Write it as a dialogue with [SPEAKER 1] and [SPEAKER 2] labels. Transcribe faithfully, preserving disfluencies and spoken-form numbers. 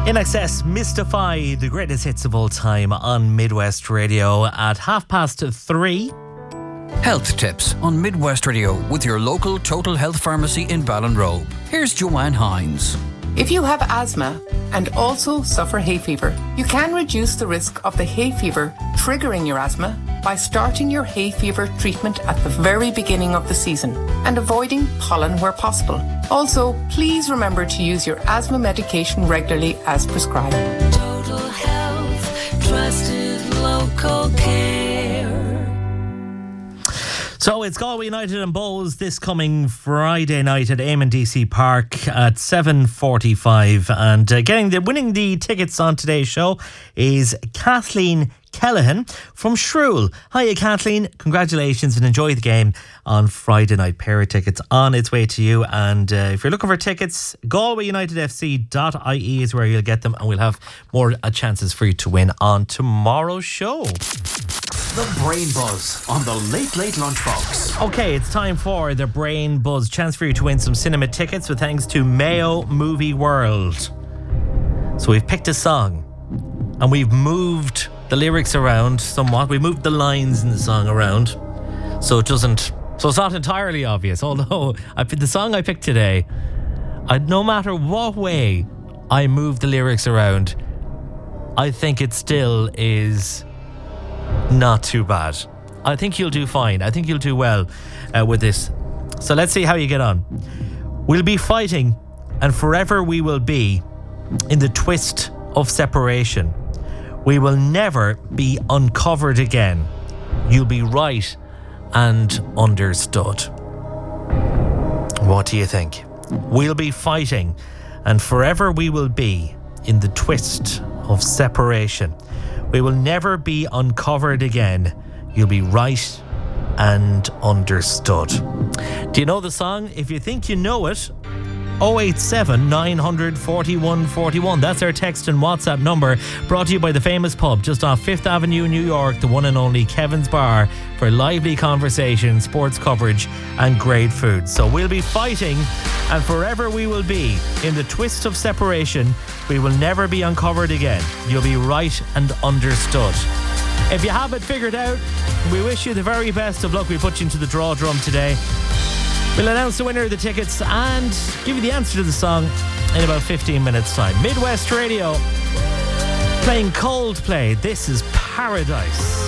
[SPEAKER 1] In Excess, Mystify, the greatest hits of all time on Midwest Radio at half past three.
[SPEAKER 2] Health tips on Midwest Radio with your local Total Health Pharmacy in Ballinrobe. Here's Joanne Hines.
[SPEAKER 3] If you have asthma and also suffer hay fever, you can reduce the risk of the hay fever triggering your asthma by starting your hay fever treatment at the very beginning of the season and avoiding pollen where possible. Also, please remember to use your asthma medication regularly as prescribed.
[SPEAKER 4] Total Health, trusted local care.
[SPEAKER 1] So it's Galway United and Bohs this coming Friday night at Eamon D C Park at seven forty-five. And uh, getting the winning the tickets on today's show is Kathleen Kellahan from Shrule. Hiya, Kathleen. Congratulations and enjoy the game on Friday night. Pair of tickets on its way to you. And uh, if you're looking for tickets, galway united f c dot i e is where you'll get them, and we'll have more uh, chances for you to win on tomorrow's show.
[SPEAKER 5] The Brain Buzz on the Late Late Lunchbox.
[SPEAKER 1] Okay, it's time for the Brain Buzz. Chance for you to win some cinema tickets with thanks to Mayo Movie World. So we've picked a song and we've moved the lyrics around somewhat. We moved the lines in the song around so it doesn't, so it's not entirely obvious. Although I picked the song I picked today, I, no matter what way I move the lyrics around, I think it still is not too bad. I think you'll do fine. I think you'll do well uh, with this. So let's see how you get on. We'll be fighting, and forever we will be in the twist of separation. We will never be uncovered again. You'll be right and understood. What do you think? We'll be fighting, and forever we will be in the twist of separation. We will never be uncovered again. You'll be right and understood. Do you know the song? If you think you know it, oh eight seven, nine hundred, forty-one forty-one. That's our text and WhatsApp number, brought to you by the famous pub just off Fifth Avenue, New York, the one and only Kevin's Bar, for lively conversation, sports coverage and great food. So we'll be fighting, and forever we will be in the twist of separation. We will never be uncovered again. You'll be right and understood. If you have it figured out, we wish you the very best of luck. We put you into the draw drum today. We'll announce the winner of the tickets and give you the answer to the song in about fifteen minutes time. Midwest Radio playing Coldplay. This is Paradise.